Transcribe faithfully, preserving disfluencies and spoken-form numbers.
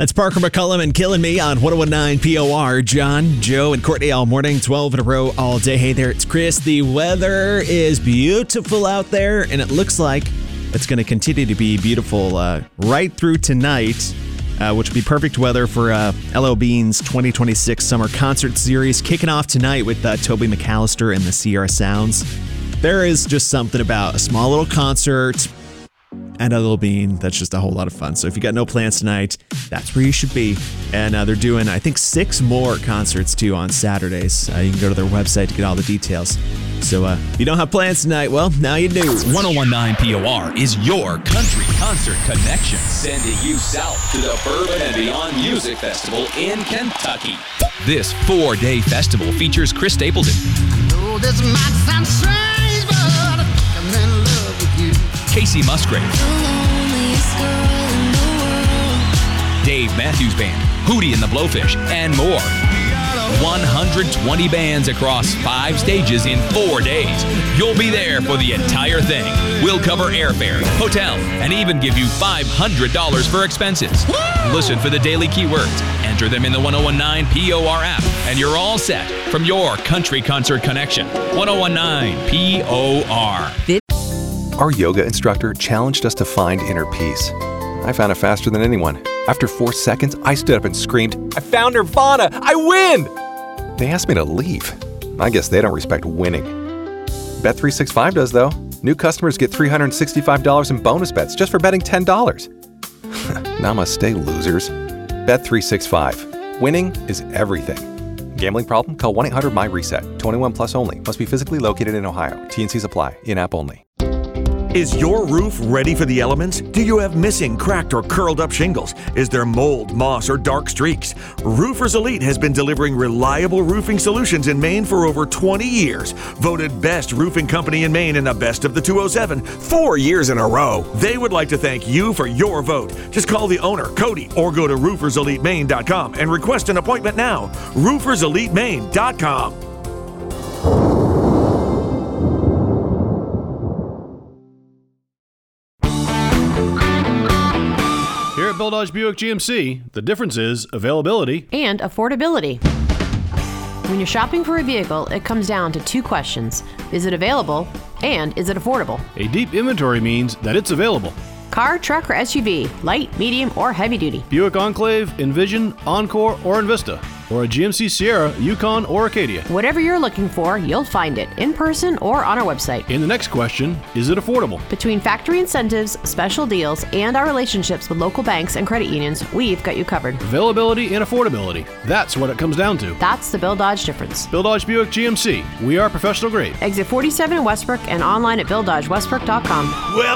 That's Parker McCullum and Killing Me on one oh one nine P O R. John, Joe, and Courtney all morning, twelve in a row all day. Hey there, it's Chris. The weather is beautiful out there, and it looks like it's going to continue to be beautiful uh, right through tonight, uh, which will be perfect weather for uh, L L Bean's twenty twenty-six Summer Concert Series, kicking off tonight with uh, Toby McAllister and the Sierra Sounds. There is just something about a small little concert and a little bean that's just a whole lot of fun. So if you got no plans tonight, that's where you should be. And uh, they're doing, I think, six more concerts too on Saturdays. Uh, you can go to their website to get all the details. So uh, if you don't have plans tonight, well, now you do. ten nineteen P O R is your country concert connection. Sending you south to the Bourbon and Beyond Music Festival in Kentucky. This four-day festival features Chris Stapleton, Oh, this might sound strange, but I think I'm in love with you. Casey Musgrave, Dave Matthews Band, Hootie and the Blowfish, and more. one hundred twenty bands across five stages in four days. You'll be there for the entire thing. We'll cover airfare, hotel, and even give you five hundred dollars for expenses. Listen for the daily keywords. Enter them in the ten nineteen P O R app, and you're all set from your country concert connection. ten nineteen P O R. Our yoga instructor challenged us to find inner peace. I found it faster than anyone. After four seconds, I stood up and screamed, "I found Nirvana! I win!" They asked me to leave. I guess they don't respect winning. Bet three sixty-five does, though. New customers get three hundred sixty-five dollars in bonus bets just for betting ten dollars. Namaste, losers. Bet three sixty-five. Winning is everything. Gambling problem? Call one eight hundred my reset. twenty-one plus only. Must be physically located in Ohio. T and Cs apply. In-app only. Is your roof ready for the elements? Do you have missing, cracked, or curled up shingles? Is there mold, moss, or dark streaks? Roofers Elite has been delivering reliable roofing solutions in Maine for over twenty years. Voted best roofing company in Maine in the best of the two oh seven, four years in a row. They would like to thank you for your vote. Just call the owner, Cody, or go to roofers elite maine dot com and request an appointment now. roofers elite maine dot com. Here at Bill Dodge Buick G M C, the difference is availability and affordability. When you're shopping for a vehicle, it comes down to two questions. Is it available? And is it affordable? A deep inventory means that it's available. Car, truck, or S U V, light, medium, or heavy duty. Buick Enclave, Envision, Encore, or Envista. Or a G M C Sierra, Yukon, or Acadia. Whatever you're looking for, you'll find it in person or on our website. In the next question, is it affordable? Between factory incentives, special deals, and our relationships with local banks and credit unions, we've got you covered. Availability and affordability. That's what it comes down to. That's the Bill Dodge difference. Bill Dodge Buick G M C. We are professional grade. Exit forty-seven in Westbrook and online at bill dodge westbrook dot com. Well,